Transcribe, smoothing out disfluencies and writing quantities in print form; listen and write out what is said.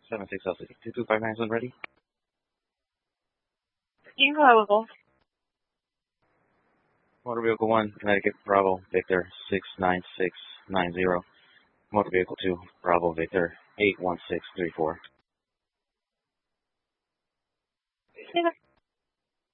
76 Celsius, 2259 ready? Available. Motor Vehicle 1, Connecticut, Bravo, Victor, 69690. Motor Vehicle 2, Bravo, Victor, 81634.